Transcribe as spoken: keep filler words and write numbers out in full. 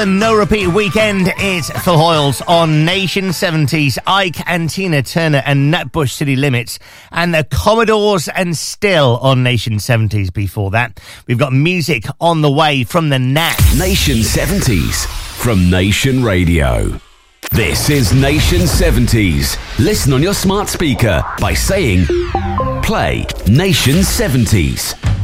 No Repeat Weekend is Phil Hoyles on Nation seventies, Ike and Tina Turner and Nutbush City Limits, and the Commodores and Still on Nation seventies before that. We've got music on the way from the Knack. Nation seventies from Nation Radio. This is Nation seventies. Listen on your smart speaker by saying, play Nation seventies.